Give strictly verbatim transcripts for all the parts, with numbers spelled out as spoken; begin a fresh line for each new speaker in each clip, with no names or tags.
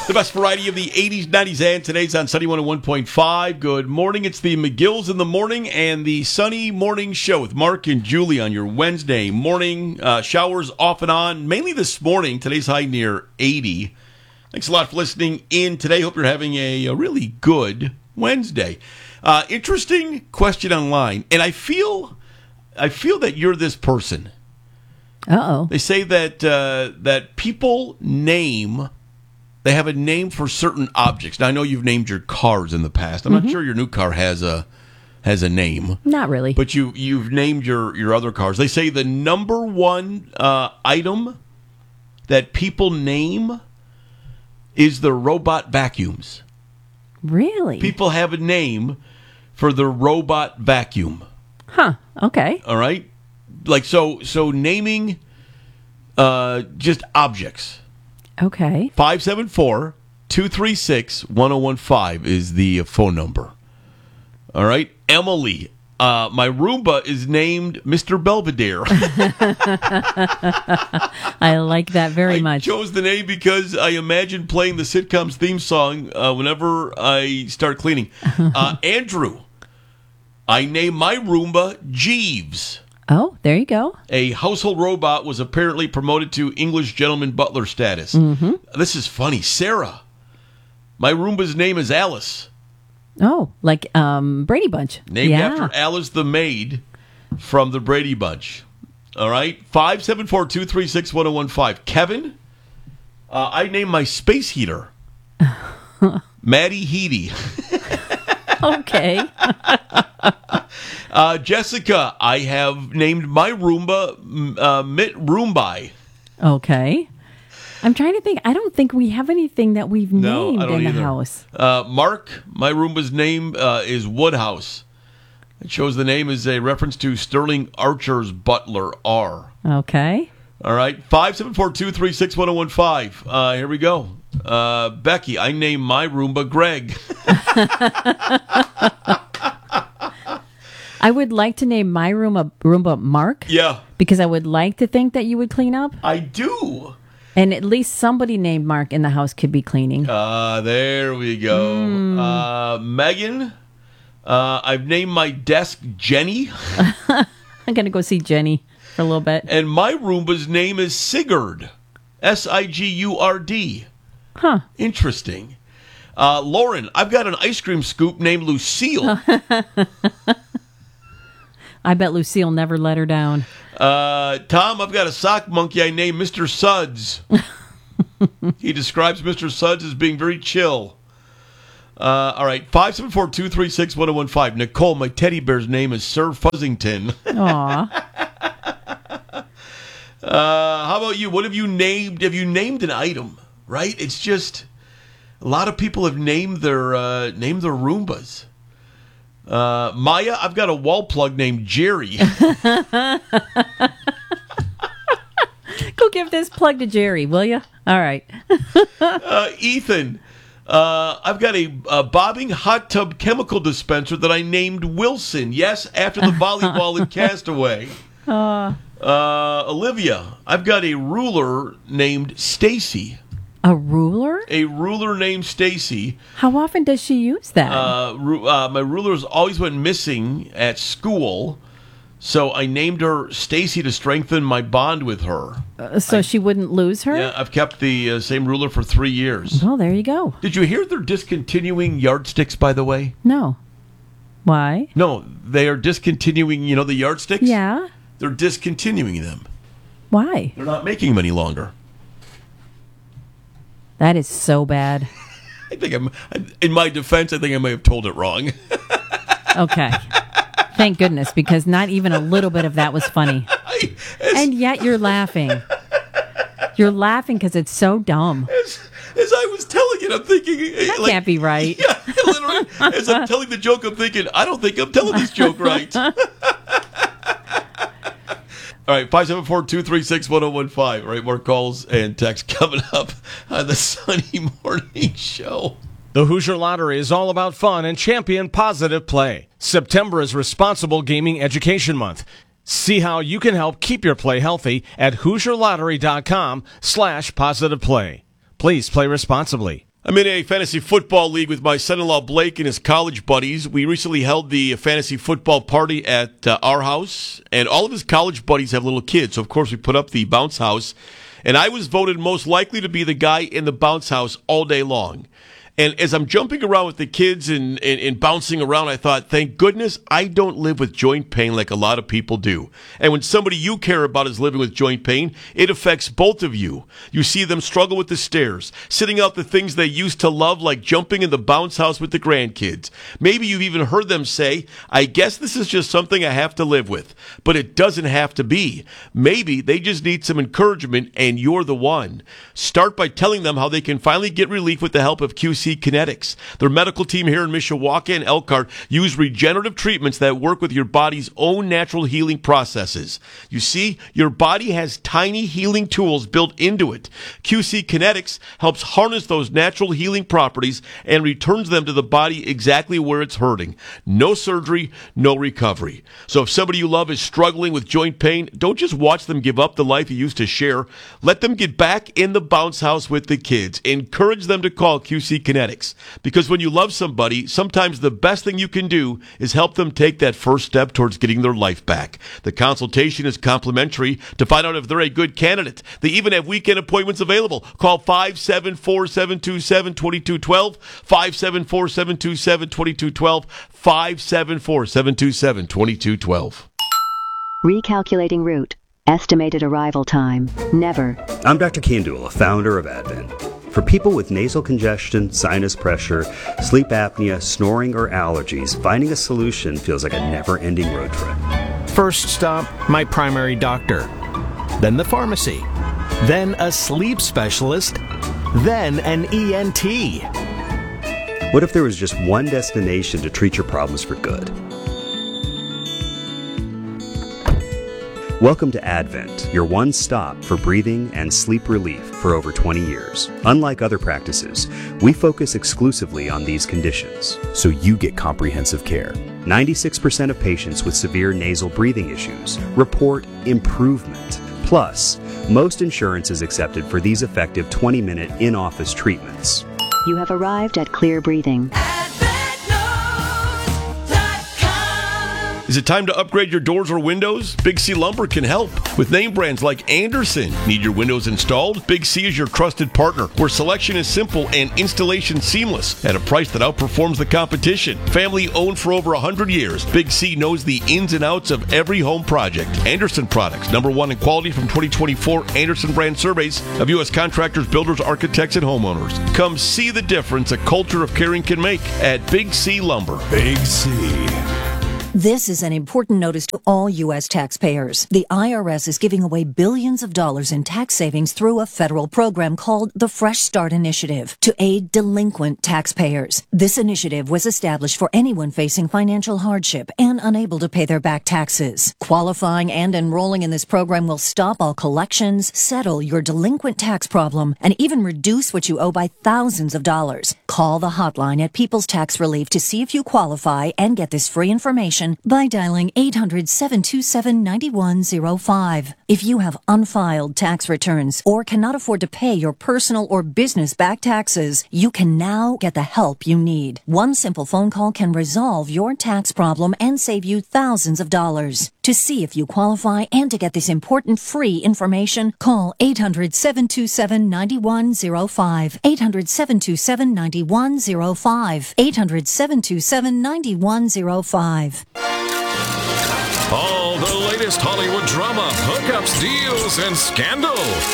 The best variety of the eighties, nineties, and today's on Sunny one oh one point five. Good morning. It's the McGills in the morning and the Sunny Morning Show with Mark and Julie on your Wednesday morning. Uh, showers off and on, mainly this morning. Today's high near eighty. Thanks a lot for listening in today. Hope you're having a, a really good Wednesday. Uh, interesting question online, and I feel, I feel that you're this person.
Uh-oh.
They say that uh, that people name. They have a name for certain objects. Now, I know you've named your cars in the past. I'm mm-hmm. not sure your new car has a has a name.
Not really.
But you, you've named your, your other cars. They say the number one uh, item that people name is the robot vacuums.
Really?
People have a name for the robot vacuum.
Huh. Okay.
All right? Like, so, so naming uh, just objects.
Okay.
five seven four, two three six, one oh one five is the phone number. All right. Emily, uh, my Roomba is named Mister Belvedere.
I like that very
I
much.
I chose the name because I imagine playing the sitcom's theme song uh, whenever I start cleaning. Uh, Andrew, I named my Roomba Jeeves.
Oh, there you go.
A household robot was apparently promoted to English gentleman butler status.
Mm-hmm.
This is funny. Sarah, my Roomba's name is Alice.
Oh, like um, Brady Bunch.
Named
yeah.
after Alice the maid from the Brady Bunch. All right. five seven four, two three six, one oh one five. Kevin, uh, I named my space heater Maddie Heaty.
Okay.
uh, Jessica, I have named my Roomba uh, Mitt Roombai.
Okay. I'm trying to think. I don't think we have anything that we've
no,
named
I don't
in
either.
the house.
Uh, Mark, my Roomba's name uh, is Woodhouse. It shows the name is a reference to Sterling Archer's butler, R.
Okay.
All right. five seven four, two three six, one oh one five. Uh, here we go. Uh, Becky, I named my Roomba Greg.
I would like to name my Roomba, Roomba Mark.
Yeah.
Because I would like to think that you would clean up.
I do.
And at least somebody named Mark in the house could be cleaning.
Uh, there we go. Mm. Uh, Megan, uh, I've named my desk Jenny.
I'm going to go see Jenny for a little bit.
And my Roomba's name is Sigurd. S I G U R D.
Huh.
Interesting. Uh, Lauren, I've got an ice cream scoop named Lucille.
I bet Lucille never let her down.
Uh, Tom, I've got a sock monkey I named Mister Suds. He describes Mister Suds as being very chill. Uh, all right, five seven four, two three six, one oh one five. Nicole, my teddy bear's name is Sir Fuzzington.
Aw.
uh, how about you? What have you named? Have you named an item? Right? It's just a lot of people have named their uh, named their Roombas. Uh, Maya, I've got a wall plug named Jerry.
Go give this plug to Jerry, will you? All right.
uh, Ethan, uh, I've got a, a bobbing hot tub chemical dispenser that I named Wilson. Yes, after the volleyball in Castaway.
Uh,
uh, Olivia, I've got a ruler named Stacy.
A ruler?
A ruler named Stacy.
How often does she use that?
Uh, ru- uh, my rulers always went missing at school, so I named her Stacy to strengthen my bond with her.
Uh, so
I,
she wouldn't lose her?
Yeah, I've kept the uh, same ruler for three years.
Well, there you go.
Did you hear they're discontinuing yardsticks, by the way?
No. Why?
No, they are discontinuing, you know, the yardsticks?
Yeah.
They're discontinuing them.
Why?
They're not making them any longer.
That is so bad.
I think I'm, in my defense, I think I may have told it wrong.
Okay. Thank goodness, because not even a little bit of that was funny.
I, as,
and yet you're laughing. You're laughing because it's so dumb.
As, as I was telling it, I'm thinking...
That
like,
can't be right.
Yeah, literally, as I'm telling the joke, I'm thinking, I don't think I'm telling this joke right. All right, five seven four, two three six, one oh one five. All right, more calls and texts coming up on the Sunny Morning Show.
The Hoosier Lottery is all about fun and champion positive play. September is Responsible Gaming Education Month. See how you can help keep your play healthy at HoosierLottery.com slash positive play. Please play responsibly.
I'm in a fantasy football league with my son-in-law Blake and his college buddies. We recently held the fantasy football party at uh, our house, and all of his college buddies have little kids, so of course we put up the bounce house, and I was voted most likely to be the guy in the bounce house all day long. And as I'm jumping around with the kids and, and, and bouncing around, I thought, thank goodness I don't live with joint pain like a lot of people do. And when somebody you care about is living with joint pain, it affects both of you. You see them struggle with the stairs, sitting out the things they used to love, like jumping in the bounce house with the grandkids. Maybe you've even heard them say, I guess this is just something I have to live with. But it doesn't have to be. Maybe they just need some encouragement, and you're the one. Start by telling them how they can finally get relief with the help of Q C Kinetics. Their medical team here in Mishawaka and Elkhart use regenerative treatments that work with your body's own natural healing processes. You see, your body has tiny healing tools built into it. Q C Kinetics helps harness those natural healing properties and returns them to the body exactly where it's hurting. No surgery, no recovery. So if somebody you love is struggling with joint pain, don't just watch them give up the life you used to share. Let them get back in the bounce house with the kids. Encourage them to call Q C Kinetics. Because when you love somebody, sometimes the best thing you can do is help them take that first step towards getting their life back. The consultation is complimentary. To find out if they're a good candidate, they even have weekend appointments available. Call five seven four, seven two seven, two two one two, five seven four, seven two seven, two two one two, five seven four, seven two seven, two two one two.
Recalculating route. Estimated arrival time. Never.
I'm Doctor Kandula, founder of Advent. For people with nasal congestion, sinus pressure, sleep apnea, snoring, or allergies, finding a solution feels like a never-ending road trip.
First stop, my primary doctor. Then the pharmacy. Then a sleep specialist. Then an E N T.
What if there was just one destination to treat your problems for good? Welcome to Advent, your one stop for breathing and sleep relief for over twenty years. Unlike other practices, we focus exclusively on these conditions, so you get comprehensive care. ninety-six percent of patients with severe nasal breathing issues report improvement. Plus, most insurance is accepted for these effective twenty-minute in-office treatments.
You have arrived at Clear Breathing.
Is it time to upgrade your doors or windows? Big C Lumber can help. With name brands like Anderson. Need your windows installed? Big C is your trusted partner, where selection is simple and installation seamless at a price that outperforms the competition. Family owned for over one hundred years, Big C knows the ins and outs of every home project. Anderson Products, number one in quality from twenty twenty-four Anderson brand surveys of U S contractors, builders, architects, and homeowners. Come see the difference a culture of caring can make at Big C Lumber.
Big C.
This is an important notice to all U S taxpayers. The I R S is giving away billions of dollars in tax savings through a federal program called the Fresh Start Initiative to aid delinquent taxpayers. This initiative was established for anyone facing financial hardship and unable to pay their back taxes. Qualifying and enrolling in this program will stop all collections, settle your delinquent tax problem, and even reduce what you owe by thousands of dollars. Call the hotline at People's Tax Relief to see if you qualify and get this free information by dialing eight hundred, seven two seven, nine one zero five. If you have unfiled tax returns or cannot afford to pay your personal or business back taxes, you can now get the help you need. One simple phone call can resolve your tax problem and save you thousands of dollars. To see if you qualify and to get this important free information, call eight hundred, seven two seven, nine one zero five. eight hundred, seven two seven, nine one zero five. eight hundred, seven two seven, nine one zero five.
All the latest Hollywood drama, hookups, deals, and scandal.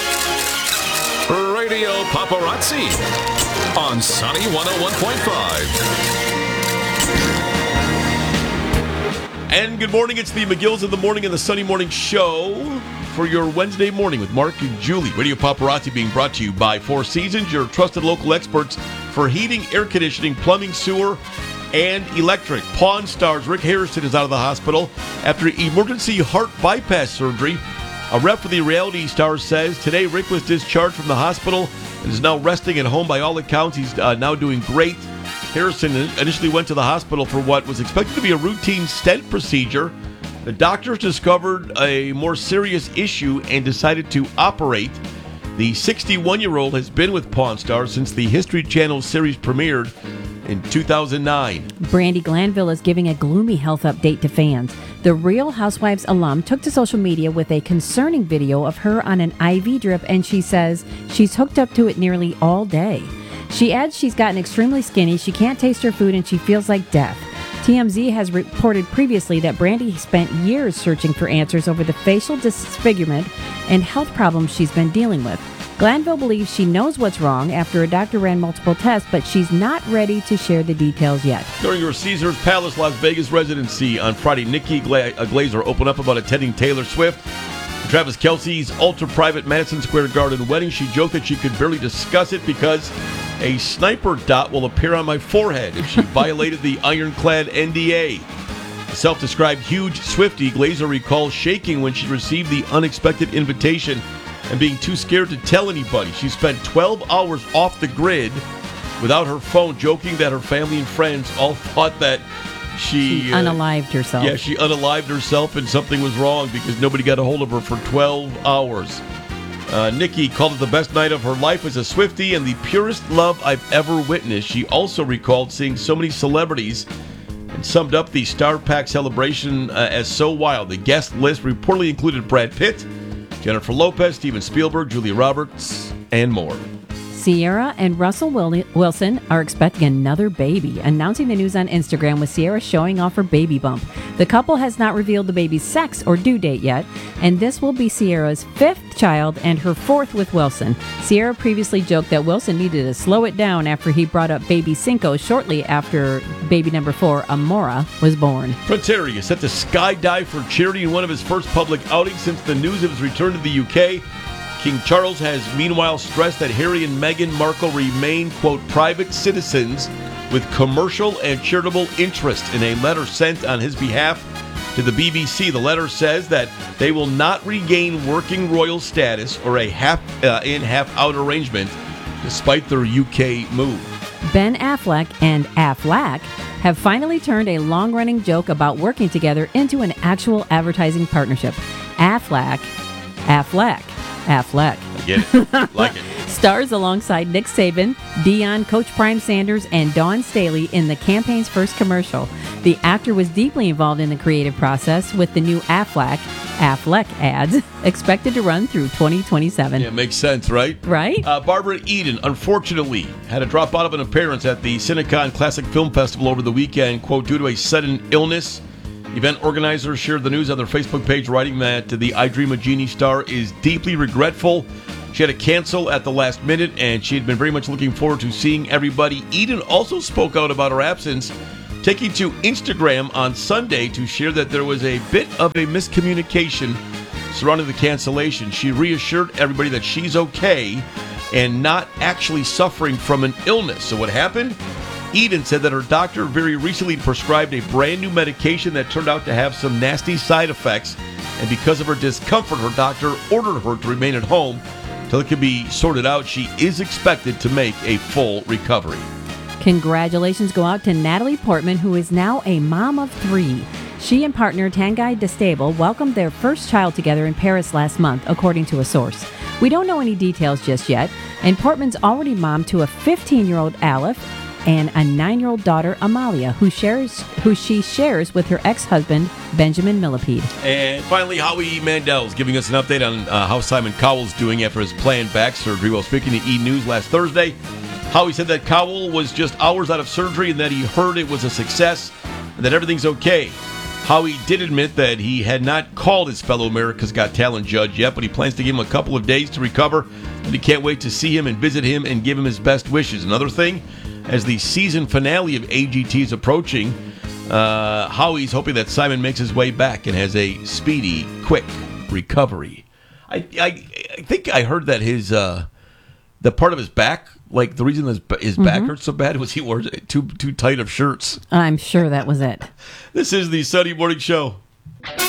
Radio Paparazzi on Sunny one oh one point five.
And good morning. It's the McGills in the Morning and the Sunny Morning Show for your Wednesday morning with Mark and Julie. Radio Paparazzi being brought to you by Four Seasons, your trusted local experts for heating, air conditioning, plumbing, sewer, and electric. Pawn Stars Rick Harrison is out of the hospital after emergency heart bypass surgery. A rep for the reality star says today Rick was discharged from the hospital and is now resting at home. By all accounts, he's uh, now doing great. Harrison initially went to the hospital for what was expected to be a routine stent procedure. The doctors discovered a more serious issue and decided to operate. The sixty-one-year-old has been with Pawn Stars since the History Channel series premiered in two thousand nine.
Brandi Glanville is giving a gloomy health update to fans. The Real Housewives alum took to social media with a concerning video of her on an I V drip, and she says she's hooked up to it nearly all day. She adds she's gotten extremely skinny, she can't taste her food, and she feels like death. T M Z has reported previously that Brandi spent years searching for answers over the facial disfigurement and health problems she's been dealing with. Glanville believes she knows what's wrong after a doctor ran multiple tests, but she's not ready to share the details yet.
During her Caesars Palace Las Vegas residency on Friday, Nikki Gla- Glazer opened up about attending Taylor Swift. Travis Kelce's ultra-private Madison Square Garden wedding. She joked that she could barely discuss it because a sniper dot will appear on my forehead if she violated the ironclad N D A. The self-described huge Swiftie, Glazer recalls shaking when she received the unexpected invitation and being too scared to tell anybody. She spent twelve hours off the grid without her phone, joking that her family and friends all thought that she,
she
uh,
unalived herself.
Yeah, she unalived herself and something was wrong because nobody got a hold of her for twelve hours. Uh, Nikki called it the best night of her life as a Swiftie and the purest love I've ever witnessed. She also recalled seeing so many celebrities and summed up the Star Pack celebration uh, as so wild. The guest list reportedly included Brad Pitt, Jennifer Lopez, Steven Spielberg, Julia Roberts, and more.
Ciara and Russell Wilson are expecting another baby, announcing the news on Instagram with Ciara showing off her baby bump. The couple has not revealed the baby's sex or due date yet, and this will be Ciara's fifth child and her fourth with Wilson. Ciara previously joked that Wilson needed to slow it down after he brought up baby Cinco shortly after baby number four, Amora, was born.
Prince Harry is set to skydive for charity in one of his first public outings since the news of his return to the U K. King Charles has meanwhile stressed that Harry and Meghan Markle remain, quote, private citizens with commercial and charitable interest. In a letter sent on his behalf to the B B C, the letter says that they will not regain working royal status or a half-in, uh, half-out arrangement despite their U K move.
Ben Affleck and Affleck have finally turned a long-running joke about working together into an actual advertising partnership. Affleck, Affleck. Affleck.
I get it. Like it.
Stars alongside Nick Saban, Dion, Coach Prime Sanders, and Dawn Staley in the campaign's first commercial. The actor was deeply involved in the creative process with the new Affleck, Affleck ads expected to run through twenty twenty-seven.
Yeah, makes sense, right?
Right.
Uh, Barbara Eden, unfortunately, had to drop out of an appearance at the Cinecon Classic Film Festival over the weekend, quote, due to a sudden illness. Event organizers shared the news on their Facebook page, writing that the I Dream a Genie star is deeply regretful. She had to cancel at the last minute, and she had been very much looking forward to seeing everybody. Eden also spoke out about her absence, taking to Instagram on Sunday to share that there was a bit of a miscommunication surrounding the cancellation. She reassured everybody that she's okay and not actually suffering from an illness. So what happened? Eden said that her doctor very recently prescribed a brand new medication that turned out to have some nasty side effects, and because of her discomfort, her doctor ordered her to remain at home till it can be sorted out. She is expected to make a full recovery.
Congratulations go out to Natalie Portman, who is now a mom of three. She and partner Tanguy Destable welcomed their first child together in Paris last month, according to a source. We don't know any details just yet, and Portman's already mom to a fifteen-year-old Aleph and a nine-year-old daughter, Amalia, who shares who she shares with her ex-husband, Benjamin Millipede.
And finally, Howie Mandel's giving us an update on uh, how Simon Cowell's doing after his planned back surgery. While speaking to E! News last Thursday, Howie said that Cowell was just hours out of surgery and that he heard it was a success and that everything's okay. Howie did admit that he had not called his fellow America's Got Talent judge yet, but he plans to give him a couple of days to recover, and he can't wait to see him and visit him and give him his best wishes. Another thing, as the season finale of A G T is approaching, uh, Howie's hoping that Simon makes his way back and has a speedy, quick recovery. I I, I think I heard that his uh, the part of his back, like the reason his, his back mm-hmm. hurts so bad was he wore too too tight of shirts.
I'm sure that was it.
This is the Sunday Morning Show.